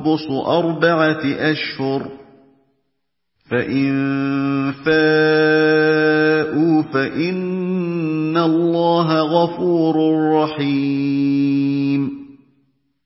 تَرَبُّصُ 4 أشهر ۖ فَإِن فَاءُوا فَإِنَّ اللَّهَ غَفُورٌ رَّحِيمٌ